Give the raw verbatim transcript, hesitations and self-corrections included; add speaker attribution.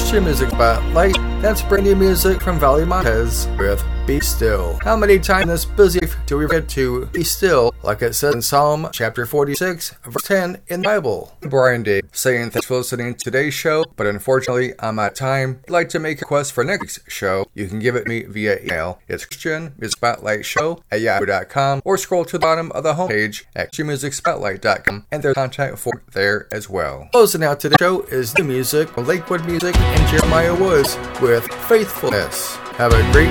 Speaker 1: Christian Music Spotlight. That's brand new music from Valley Montez with Be Still. How many times in this busy life do we forget to be still, like it says in Psalm chapter forty-six, verse ten in the Bible? Brian Day saying thanks for listening to today's show, but unfortunately I'm out of time. If you'd like to make a request for next week's show, you can give it me via email. It's Christian Music Spotlight Show at yahoo dot com, or scroll to the bottom of the homepage at christian music spotlight dot com, and there's contact form there as well. Closing out today's show is new music from Lakewood Music and Jeremiah Woods with Faithfulness. Have a great